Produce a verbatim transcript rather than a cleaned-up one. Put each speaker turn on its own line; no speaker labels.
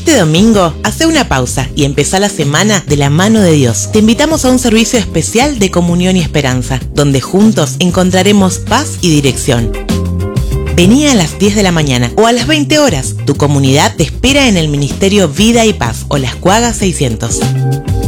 Este domingo, hace una pausa y empezá la semana de la mano de Dios. Te invitamos a un servicio especial de comunión y esperanza, donde juntos encontraremos paz y dirección. Vení a las diez de la mañana o a las veinte horas. Tu comunidad te espera en el Ministerio Vida y Paz, Olascuaga seiscientos.